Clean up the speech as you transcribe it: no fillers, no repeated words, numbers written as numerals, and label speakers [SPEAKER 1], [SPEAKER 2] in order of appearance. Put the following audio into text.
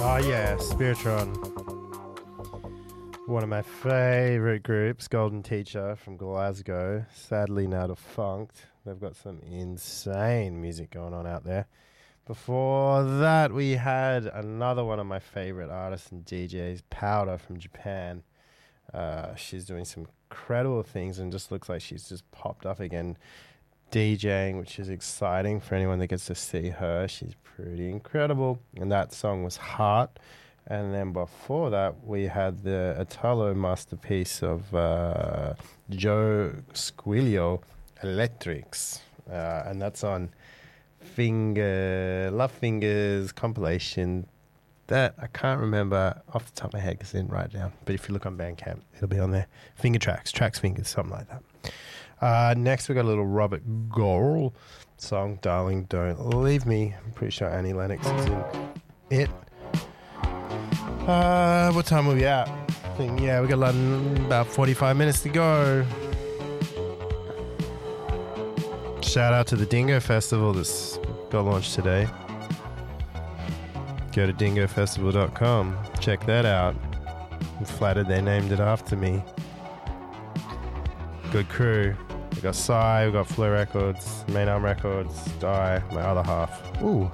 [SPEAKER 1] Oh yeah, Spiritron. One of my favourite groups, Golden Teacher from Glasgow. Sadly now defunct. They've got some insane music going on out there. Before that, we had another one of my favourite artists and DJs, Powder from Japan. She's doing some incredible things and just looks like she's just popped up again DJing, which is exciting for anyone that gets to see her. She's pretty incredible. And that song was Heart. And then before that, we had the Italo masterpiece of Joe Squilio, Electrics. And that's on Love Fingers compilation that I can't remember off the top of my head because I didn't write it down. But if you look on Bandcamp, it'll be on there. Finger Tracks, Fingers, something like that. Next, we got a little Robert Goral song, Darling Don't Leave Me. I'm pretty sure Annie Lennox is in it. What time are we at? I think, we got about 45 minutes to go. Shout out to the Dingo Festival that's got launched today. Go to dingofestival.com. Check that out. I'm flattered they named it after me. Good crew. We got Psy, we got Flow Records, Main Arm Records, Die, my other half. Ooh,